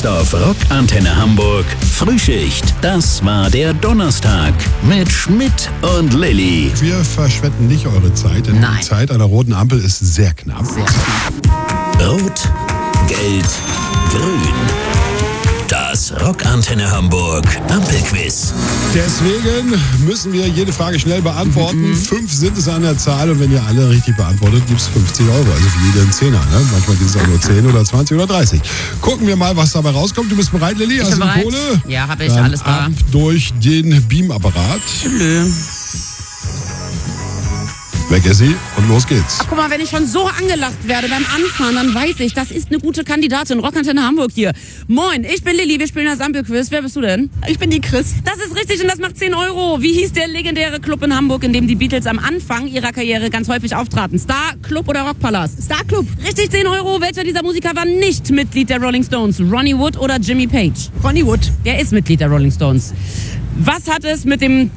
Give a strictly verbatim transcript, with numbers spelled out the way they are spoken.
Jetzt auf Rockantenne Hamburg Frühschicht. Das war der Donnerstag mit Schmidt und Lilly. Wir verschwenden nicht eure Zeit, denn Nein. die Zeit einer roten Ampel ist sehr knapp. Sehr knapp. Rot, Gelb, Grün. Das Rockantenne Hamburg Ampelquiz. Deswegen müssen wir jede Frage schnell beantworten. Mhm. Fünf sind es an der Zahl und wenn ihr alle richtig beantwortet, gibt es fünfzig Euro. Also für jeden Zehner. Ne? Manchmal gibt es auch nur zehn oder zwanzig oder dreißig. Gucken wir mal, was dabei rauskommt. Du bist bereit, Lilly? Ich bin bereit. Kohle? Ja, habe ich. Dann alles da. Ab durch den Beamapparat. Nö. Weg ist sie und los geht's. Ach, guck mal, wenn ich schon so angelacht werde beim Anfahren, dann weiß ich, das ist eine gute Kandidatin. Rockantenne Hamburg hier. Moin, ich bin Lilly, wir spielen das Ampelquiz. Wer bist du denn? Ich bin die Chris. Das ist richtig und das macht zehn Euro. Wie hieß der legendäre Club in Hamburg, in dem die Beatles am Anfang ihrer Karriere ganz häufig auftraten? Star, Club oder Rockpalast? Star Club. Richtig, zehn Euro. Welcher dieser Musiker war nicht Mitglied der Rolling Stones? Ronnie Wood oder Jimmy Page? Ronnie Wood. Wer ist Mitglied der Rolling Stones? Was hat es mit dem